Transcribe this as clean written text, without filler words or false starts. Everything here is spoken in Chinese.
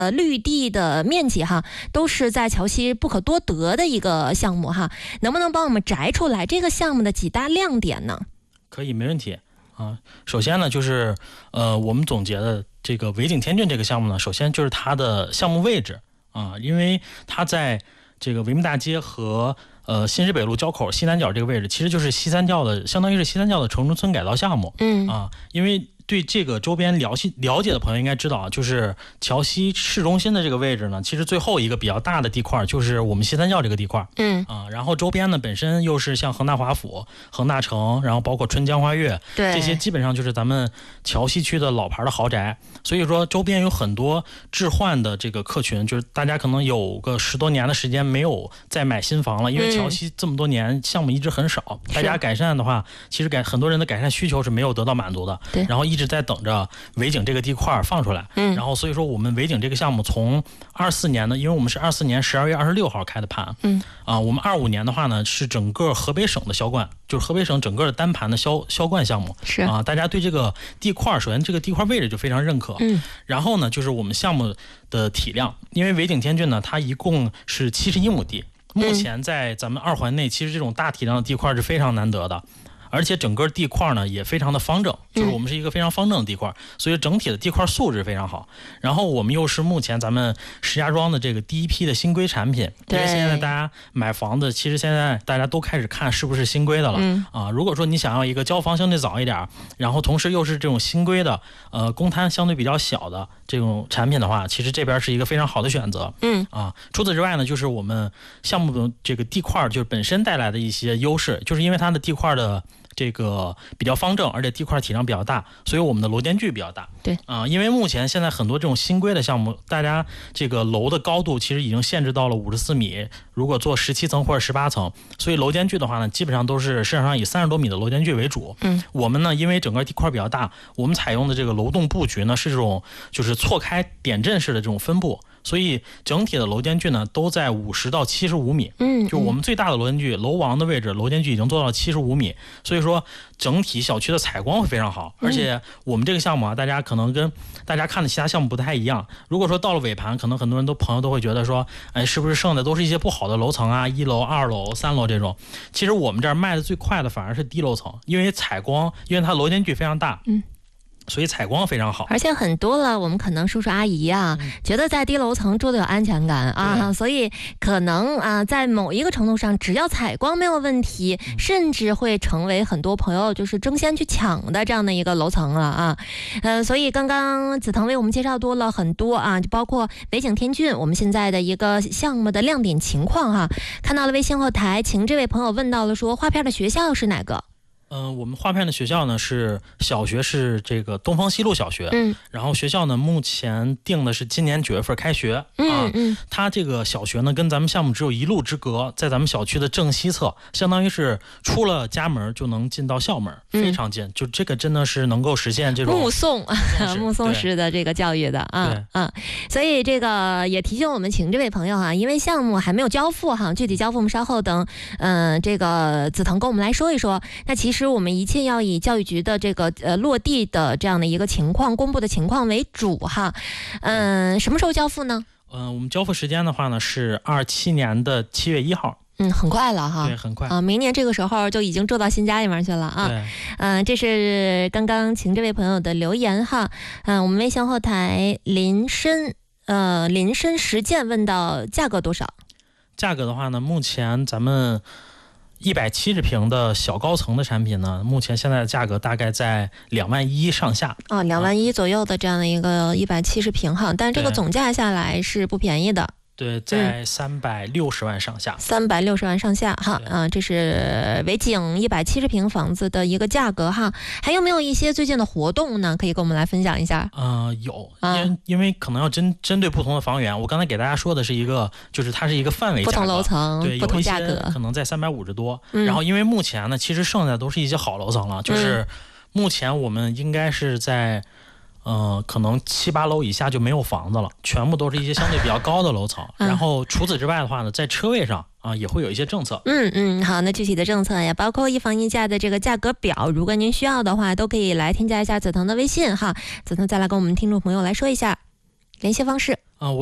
绿地的面积哈，都是在桥西不可多得的一个项目哈，能不能帮我们摘出来这个项目的几大亮点呢？ 可以，没问题啊。首先呢，就是我们总结的这个维景天骏这个项目呢，首先就是它的项目位置啊，因为它在这个维密大街和新市北路交口西南角这个位置，其实就是西三教的，相当于是西三教的城中村改造项目。因为对这个周边了解的朋友应该知道啊，就是桥西市中心的这个位置呢，其实最后一个比较大的地块就是我们西三教这个地块。然后周边呢本身又是像恒大华府、恒大城，然后包括春江花月，这些基本上就是咱们桥西区的老牌的豪宅，所以说周边有很多置换的这个客群，就是大家可能有个10多年的时间没有再买新房了，因为桥西这么多年项目一直很少，大家改善的话，其实很多人的改善需求是没有得到满足的，然后一直在等着维景这个地块放出来。然后所以说我们维景这个项目从24年的，因为我们是24年12月26号开的盘，我们25年的话呢是整个河北省的销冠，就是河北省整个的单盘的销冠项目，是啊，大家对这个地块，首先这个地块位置就非常认可，然后呢就是我们项目的体量，因为维景天骏呢它一共是71亩地，目前在咱们2环内其实这种大体量的地块是非常难得的，而且整个地块呢也非常的方正，就是我们是一个非常方正的地块，所以整体的地块素质非常好。然后我们又是目前咱们石家庄的这个第一批的新规产品，因为现在大家买房子，其实现在大家都开始看是不是新规的了。如果说你想要一个交房相对早一点，然后同时又是这种新规的公摊相对比较小的这种产品的话，其实这边是一个非常好的选择。除此之外呢，就是我们项目的这个地块就是本身带来的一些优势，就是因为它的地块的这个比较方正，而且地块体量比较大，所以我们的楼间距比较大。因为目前现在很多这种新规的项目，大家这个楼的高度其实已经限制到了54米，如果做17层或者18层，所以楼间距的话呢，基本上都是市场上以30多米的楼间距为主。我们呢，因为整个地块比较大，我们采用的这个楼栋布局呢是这种就是错开点阵式的这种分布，所以整体的楼间距呢都在50到75米。就我们最大的楼间距，楼王的位置楼间距已经做到75米，所以说整体小区的采光会非常好。而且我们这个项目啊，大家可能跟大家看的其他项目不太一样，如果说到了尾盘，可能很多人朋友都会觉得说，是不是剩的都是一些不好的楼层啊，1楼、2楼、3楼这种。其实我们这儿卖的最快的反而是低楼层，因为采光，因为它楼间距非常大。所以采光非常好， 而且很多了我们可能叔叔阿姨啊，觉得在低楼层住的有安全感啊，所以可能在某一个程度上，只要采光没有问题，甚至会成为很多朋友就是争先去抢的这样的一个楼层了啊。所以刚刚子腾为我们介绍多了很多啊，就包括维景天骏我们现在的一个项目的亮点情况哈。看到了微信后台，请这位朋友问到了说，划片的学校是哪个？ 我们划片的学校呢是小学是这个东方西路小学，然后学校呢目前定的是今年9月份开学它这个小学呢跟咱们项目只有1路之隔，在咱们小区的正西侧，相当于是出了家门就能进到校门，非常近，就这个真的是能够实现这种目送式的这个教育的所以这个也提醒我们，请这位朋友因为项目还没有交付具体交付我们稍后等这个子腾跟我们来说一说。那其实我们一切要以教育局的这个落地的这样的一个情况公布的情况为主什么时候交付呢？ 我们交付时间的话呢是27年的7月1号。 很快了对，很快明年这个时候就已经住到新家里面去了这是刚刚请这位朋友的留言我们微信后台林深实践问到价格多少？ 价格的话呢，目前咱们170平的小高层的产品呢，目前现在的价格大概在2万1上下 2万1左右的这样的一个170平但是这个总价下来是不便宜的。 对，在360万上下 ，360万上下这是维景170平房子的一个价格还有没有一些最近的活动呢？可以跟我们来分享一下？ 有，因为可能要针对不同的房源，我刚才给大家说的是一个，就是它是一个范围价格， 不同楼层， 对， 不同价格， 可能在350多。然后因为目前呢，其实剩下的都是一些好楼层了，就是目前我们应该是在。可能7、8楼以下就没有房子了，全部都是一些相对比较高的楼层。然后除此之外的话呢，在车位上也会有一些政策。 好，那具体的政策也包括一房一价的这个价格表，如果您需要的话，都可以来添加一下子腾的微信子腾再来跟我们听众朋友来说一下。 联系方式。